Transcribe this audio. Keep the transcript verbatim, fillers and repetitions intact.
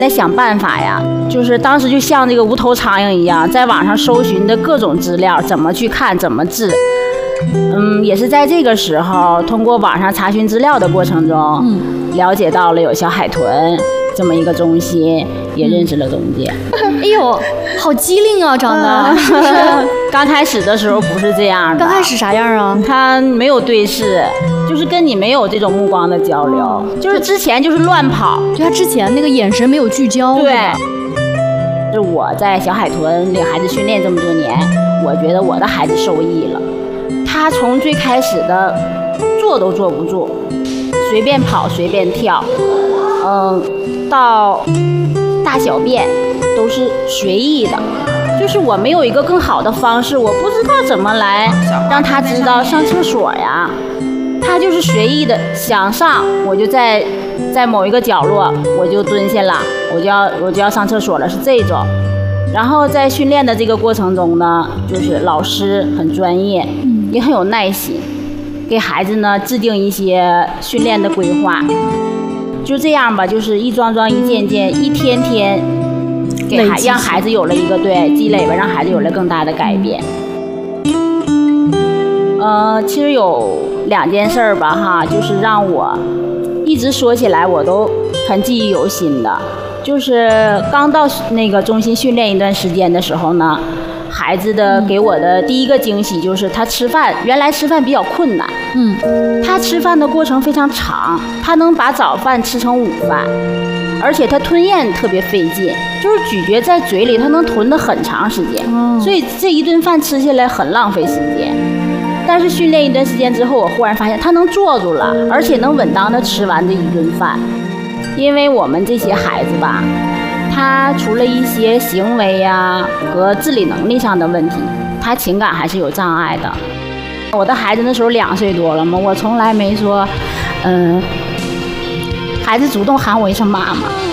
在想办法呀，就是当时就像这个无头苍蝇一样，在网上搜寻的各种资料，怎么去看，怎么治。嗯，也是在这个时候，通过网上查询资料的过程中，嗯，了解到了有小海豚这么一个中心，也认识了董姐。 哎呦，好机灵啊，长得。是不是刚开始的时候不是这样的。 刚开始啥样啊？ 他没有对视，就是跟你没有这种目光的交流，就是之前就是乱跑， 就他之前那个眼神没有聚焦。 对。是我在小海豚领孩子训练这么多年，我觉得我的孩子受益了。他从最开始的坐都坐不住，随便跑随便跳，嗯，到大小便都是随意的，就是我没有一个更好的方式，我不知道怎么来让他知道上厕所呀。他就是随意的想上，我就在在某一个角落我就蹲下了，我就要我就要上厕所了，是这种。然后在训练的这个过程中呢，就是老师很专业，也很有耐心，给孩子呢制定一些训练的规划。就这样吧，就是一桩桩一件件一天天给孩让孩子有了一个对积累吧，让孩子有了更大的改变。呃，其实有两件事儿吧哈，就是让我一直说起来我都很记忆犹新的。就是刚到那个中心训练一段时间的时候呢，孩子的给我的第一个惊喜就是他吃饭，原来吃饭比较困难，嗯，他吃饭的过程非常长，他能把早饭吃成午饭，而且他吞咽特别费劲，就是咀嚼在嘴里他能吞得很长时间，所以这一顿饭吃下来很浪费时间。但是训练一段时间之后，我忽然发现他能坐住了，而且能稳当的吃完这一顿饭。因为我们这些孩子吧，他除了一些行为呀和自理能力上的问题，他情感还是有障碍的。我的孩子那时候两岁多了嘛，我从来没说，嗯、呃，孩子主动喊我一声妈妈。